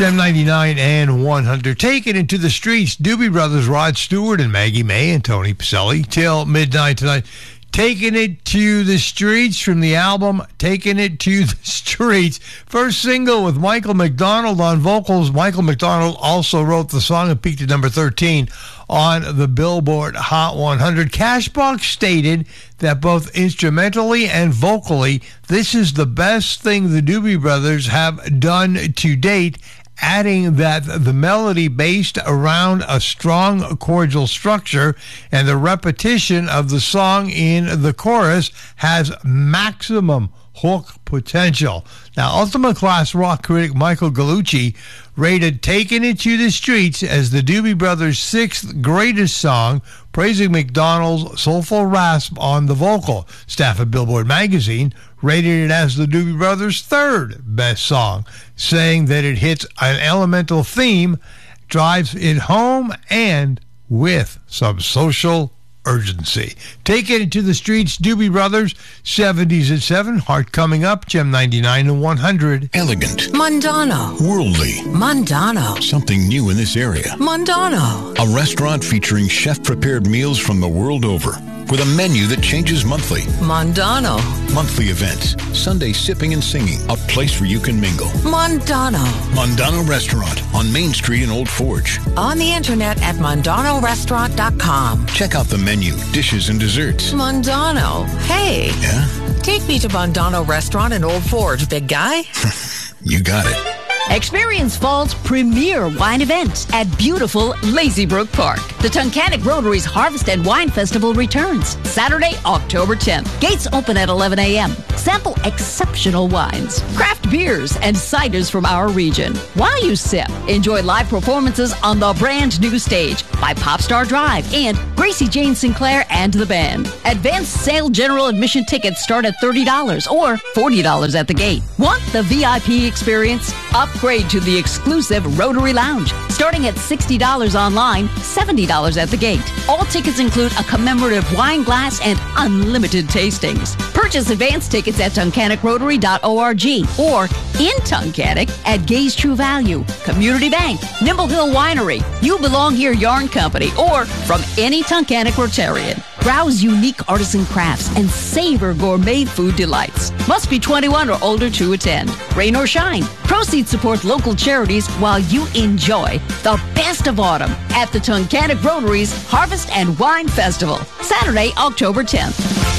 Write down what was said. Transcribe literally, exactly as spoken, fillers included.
Gem ninety-nine and one hundred. Taking it to the streets, Doobie Brothers, Rod Stewart and Maggie May and Tony Pacelli till midnight tonight. Taking it to the streets from the album Taking It to the Streets. First single with Michael McDonald on vocals. Michael McDonald also wrote the song and peaked at number thirteen on the Billboard Hot one hundred. Cashbox stated that both instrumentally and vocally, this is the best thing the Doobie Brothers have done to date, adding that the melody based around a strong chordal structure and the repetition of the song in the chorus has maximum hook potential. Now, Ultimate Class rock critic Michael Gallucci rated Taking It to the Streets as the Doobie Brothers' sixth greatest song, praising McDonald's soulful rasp on the vocal. Staff at Billboard magazine rated it as the Doobie Brothers' third best song, saying that it hits an elemental theme, drives it home, and with some social urgency. Taking It to the Streets, Doobie Brothers, seventies at seven. Heart coming up, Gem ninety-nine and one hundred. Elegant. Mondano. Worldly. Mondano. Something new in this area. Mondano. A restaurant featuring chef-prepared meals from the world over, with a menu that changes monthly. Mondano. Monthly events, Sunday sipping and singing, a place where you can mingle. Mondano. Mondano Restaurant on Main Street in Old Forge. On the internet at mondano restaurant dot com. Check out the menu, dishes, and desserts. Mondano. Hey. Yeah? Take me to Mondano Restaurant in Old Forge, big guy. You got it. Experience fall's premier wine event at beautiful Lazy Brook Park. The Tunkhannock Rotary's Harvest and Wine Festival returns Saturday, October tenth. Gates open at eleven a.m. Sample exceptional wines, craft beers, and ciders from our region. While you sip, enjoy live performances on the brand new stage by Popstar Drive and Gracie Jane Sinclair and the band. Advanced sale general admission tickets start at thirty dollars or forty dollars at the gate. Want the V I P experience? Upgrade to the exclusive Rotary Lounge, starting at sixty dollars online, seventy dollars at the gate. All tickets include a commemorative wine glass and unlimited tastings. Purchase advance tickets at tunkhannock rotary dot org or in Tunkhannock at Gaze True Value, Community Bank, Nimble Hill Winery, You Belong Here Yarn Company, or from any Tunkhannock Rotarian. Browse unique artisan crafts and savor gourmet food delights. Must be twenty-one or older to attend. Rain or shine, proceeds support local charities while you enjoy the best of autumn at the Tunkhannock Rotary's Harvest and Wine Festival, Saturday, October tenth.